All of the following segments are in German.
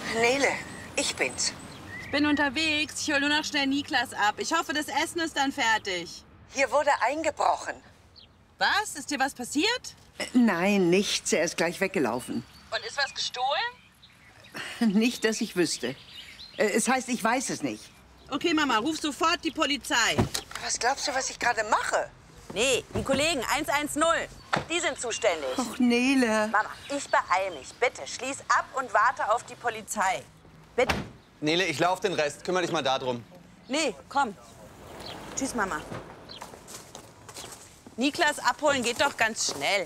Nele, ich bin's. Ich bin unterwegs. Ich hol nur noch schnell Niklas ab. Ich hoffe, das Essen ist dann fertig. Hier wurde eingebrochen. Was? Ist dir was passiert? Nein, nichts. Er ist gleich weggelaufen. Und ist was gestohlen? Nicht, dass ich wüsste. Es heißt, ich weiß es nicht. Okay, Mama, ruf sofort die Polizei. Was glaubst du, was ich gerade mache? Nee, die Kollegen 110. Die sind zuständig. Och, Nele. Mama, ich beeil mich. Bitte, schließ ab und warte auf die Polizei. Bitte. Nele, ich lauf den Rest. Kümmere dich mal darum. Nee, komm. Tschüss, Mama. Niklas abholen geht doch ganz schnell.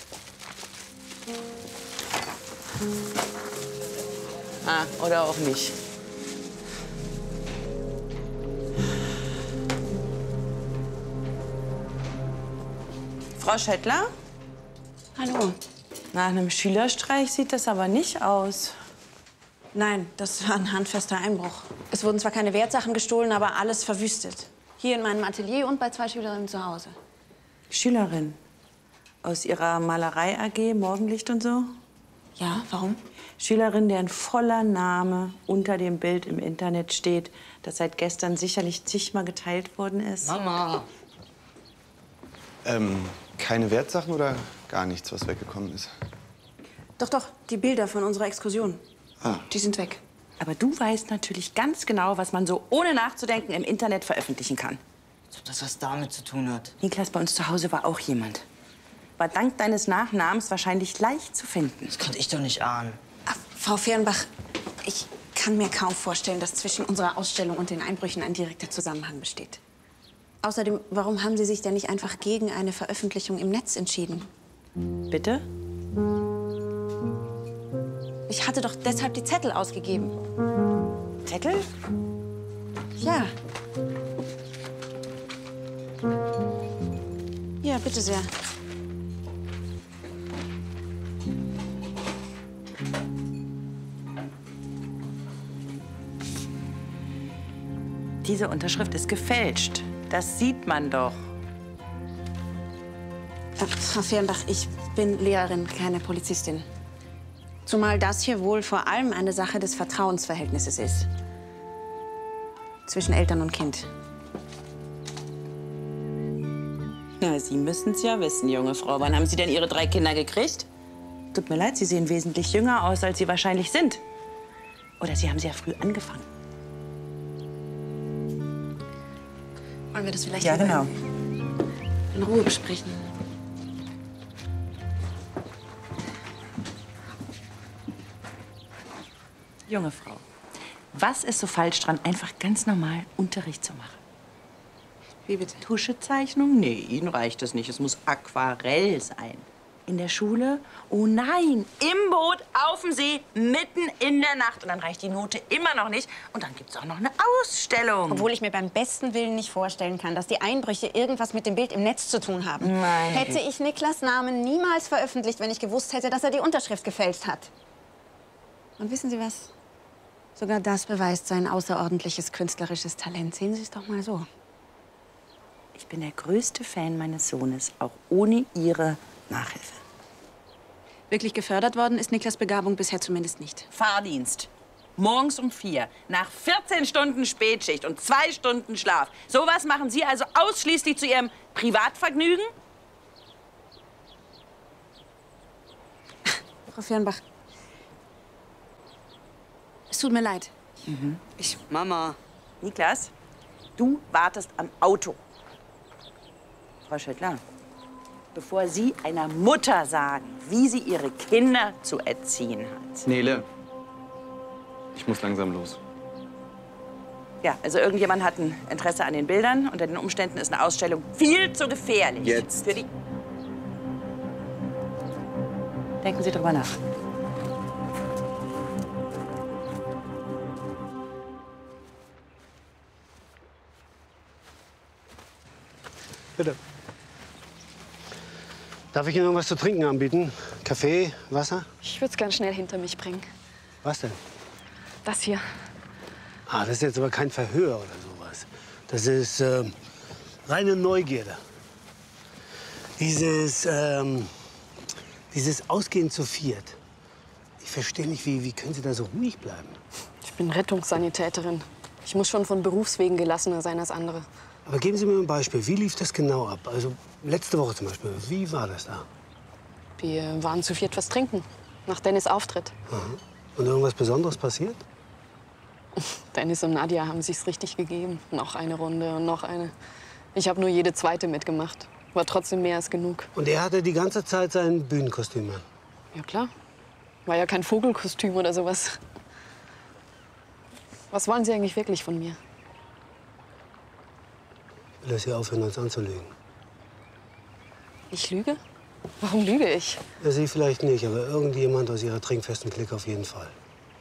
Ah, oder auch nicht. Frau Schettler? Hallo. Nach einem Schülerstreich sieht das aber nicht aus. Nein, das war ein handfester Einbruch. Es wurden zwar keine Wertsachen gestohlen, aber alles verwüstet. Hier in meinem Atelier und bei 2 Schülerinnen zu Hause. Schülerin? Aus ihrer Malerei AG, Morgenlicht und so? Ja, warum? Schülerin, deren voller Name unter dem Bild im Internet steht, das seit gestern sicherlich zigmal geteilt worden ist. Mama! Keine Wertsachen oder gar nichts, was weggekommen ist? Doch, doch, die Bilder von unserer Exkursion. Ah. Die sind weg. Aber du weißt natürlich ganz genau, was man so ohne nachzudenken im Internet veröffentlichen kann. Als ob das was damit zu tun hat. Niklas, bei uns zu Hause war auch jemand. War dank deines Nachnamens wahrscheinlich leicht zu finden. Das konnte ich doch nicht ahnen. Ach, Frau Fehrenbach, ich kann mir kaum vorstellen, dass zwischen unserer Ausstellung und den Einbrüchen ein direkter Zusammenhang besteht. Außerdem, warum haben Sie sich denn nicht einfach gegen eine Veröffentlichung im Netz entschieden? Bitte? Ich hatte doch deshalb die Zettel ausgegeben. Zettel? Ja. Ja, bitte sehr. Diese Unterschrift ist gefälscht. Das sieht man doch. Frau Fehrenbach, ich bin Lehrerin, keine Polizistin. Zumal das hier wohl vor allem eine Sache des Vertrauensverhältnisses ist. Zwischen Eltern und Kind. Na, Sie müssen es ja wissen, junge Frau. Wann haben Sie denn Ihre 3 Kinder gekriegt? Tut mir leid, Sie sehen wesentlich jünger aus, als Sie wahrscheinlich sind. Oder Sie haben sehr früh angefangen. Wollen wir das vielleicht Ja, lieber genau. in Ruhe besprechen? Junge Frau, was ist so falsch dran, einfach ganz normal Unterricht zu machen? Wie bitte? Tuschezeichnung? Nee, Ihnen reicht es nicht. Es muss Aquarell sein. In der Schule? Oh nein, im Boot, auf dem See, mitten in der Nacht. Und dann reicht die Note immer noch nicht. Und dann gibt's auch noch eine Ausstellung. Obwohl ich mir beim besten Willen nicht vorstellen kann, dass die Einbrüche irgendwas mit dem Bild im Netz zu tun haben. Nein. Hätte ich Niklas Namen niemals veröffentlicht, wenn ich gewusst hätte, dass er die Unterschrift gefälscht hat. Und wissen Sie was? Sogar das beweist sein außerordentliches künstlerisches Talent. Sehen Sie es doch mal so. Ich bin der größte Fan meines Sohnes, auch ohne Ihre Nachhilfe. Wirklich gefördert worden ist Niklas' Begabung bisher zumindest nicht. Fahrdienst. Morgens um 4, nach 14 Stunden Spätschicht und 2 Stunden Schlaf. Sowas machen Sie also ausschließlich zu Ihrem Privatvergnügen? Frau Fehrenbach, es tut mir leid. Mama! Niklas, du wartest am Auto. Frau Schüttler, bevor Sie einer Mutter sagen, wie sie ihre Kinder zu erziehen hat. Nele, ich muss langsam los. Ja, also irgendjemand hat ein Interesse an den Bildern. Unter den Umständen ist eine Ausstellung viel zu gefährlich. Jetzt. Für die... Denken Sie drüber nach. Bitte. Darf ich Ihnen irgendwas zu trinken anbieten? Kaffee, Wasser? Ich würde es ganz schnell hinter mich bringen. Was denn? Das hier. Ah, das ist jetzt aber kein Verhör oder sowas. Das ist reine Neugierde. Dieses Ausgehen zu viert. Ich verstehe nicht, wie können Sie da so ruhig bleiben? Ich bin Rettungssanitäterin. Ich muss schon von Berufswegen gelassener sein als andere. Aber geben Sie mir ein Beispiel. Wie lief das genau ab? Also letzte Woche zum Beispiel. Wie war das da? Wir waren zu viert was trinken, nach Dennis' Auftritt. Aha. Und irgendwas Besonderes passiert? Dennis und Nadja haben sich's richtig gegeben. Noch eine Runde und noch eine. Ich habe nur jede zweite mitgemacht. War trotzdem mehr als genug. Und er hatte die ganze Zeit sein Bühnenkostüm an? Ja, klar. War ja kein Vogelkostüm oder sowas. Was wollen Sie eigentlich wirklich von mir? Ich will, dass Sie aufhören, uns anzulügen. Ich lüge? Warum lüge ich? Ja, Sie vielleicht nicht, aber irgendjemand aus Ihrer trinkfesten Clique auf jeden Fall.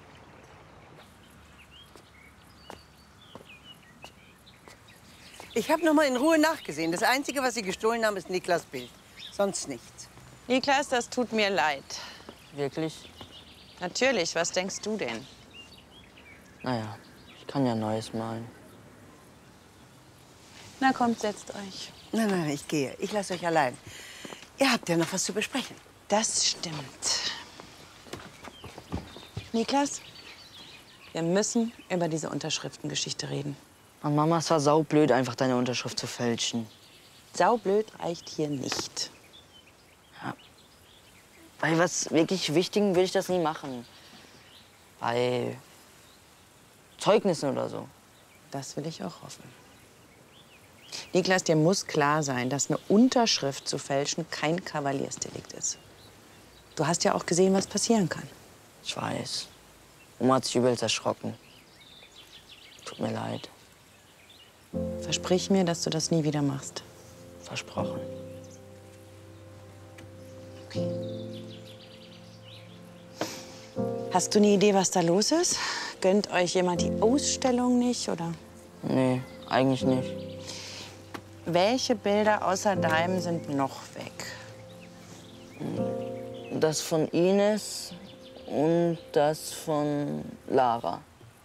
Ich habe noch mal in Ruhe nachgesehen. Das Einzige, was Sie gestohlen haben, ist Niklas Bild. Sonst nichts. Niklas, das tut mir leid. Wirklich? Natürlich, was denkst du denn? Naja, ich kann ja Neues malen. Na kommt, setzt euch. Nein, nein, ich gehe. Ich lasse euch allein. Ihr habt ja noch was zu besprechen. Das stimmt. Niklas, wir müssen über diese Unterschriftengeschichte reden. Und Mama, es war saublöd, einfach deine Unterschrift zu fälschen. Saublöd reicht hier nicht. Ja. Bei was wirklich Wichtigem will ich das nie machen. Bei Zeugnissen oder so. Das will ich auch hoffen. Niklas, dir muss klar sein, dass eine Unterschrift zu fälschen kein Kavaliersdelikt ist. Du hast ja auch gesehen, was passieren kann. Ich weiß. Oma hat sich übelst erschrocken. Tut mir leid. Versprich mir, dass du das nie wieder machst. Versprochen. Okay. Hast du eine Idee, was da los ist? Gönnt euch jemand die Ausstellung nicht, oder? Nee, eigentlich nicht. Welche Bilder außer deinem sind noch weg? Das von Ines und das von Lara.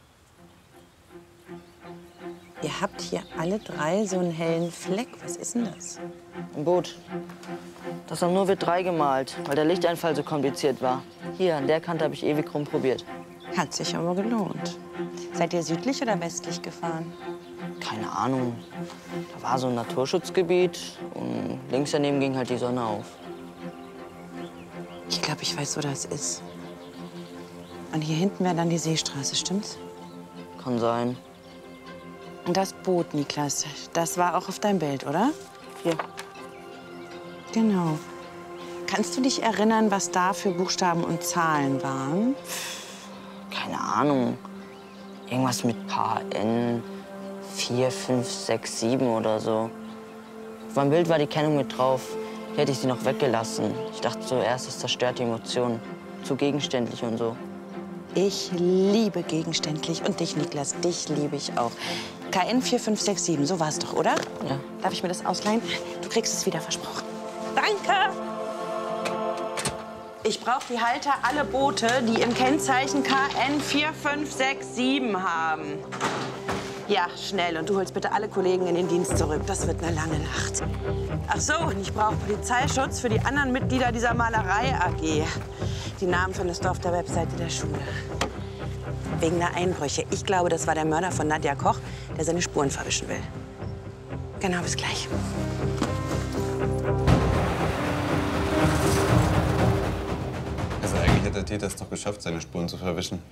Ihr habt hier alle drei so einen hellen Fleck. Was ist denn das? Ein Boot. Das haben nur wir drei gemalt, weil der Lichteinfall so kompliziert war. Hier, an der Kante habe ich ewig rumprobiert. Hat sich aber gelohnt. Seid ihr südlich oder westlich gefahren? Keine Ahnung. Da war so ein Naturschutzgebiet und links daneben ging halt die Sonne auf. Ich glaube, ich weiß, wo das ist. Und hier hinten wäre dann die Seestraße, stimmt's? Kann sein. Und das Boot, Niklas, das war auch auf deinem Bild, oder? Hier. Genau. Kannst du dich erinnern, was da für Buchstaben und Zahlen waren? Keine Ahnung. Irgendwas mit Paar N 4, 5, 6, 7 oder so. Auf meinem Bild war die Kennung mit drauf. Hier hätte ich sie noch weggelassen. Ich dachte zuerst, es zerstört die Emotionen. Zu gegenständlich und so. Ich liebe gegenständlich. Und dich, Niklas, dich liebe ich auch. KN 4567, so war es doch, oder? Ja. Darf ich mir das ausleihen? Du kriegst es wieder versprochen. Danke! Ich brauche die Halter alle Boote, die im Kennzeichen KN 4567 haben. Ja, schnell. Und du holst bitte alle Kollegen in den Dienst zurück. Das wird eine lange Nacht. Ach so, und ich brauche Polizeischutz für die anderen Mitglieder dieser Malerei AG. Die Namen findest du auf der Webseite der Schule. Wegen der Einbrüche. Ich glaube, das war der Mörder von Nadja Koch, der seine Spuren verwischen will. Genau, bis gleich. Also eigentlich hat der Täter es doch geschafft, seine Spuren zu verwischen.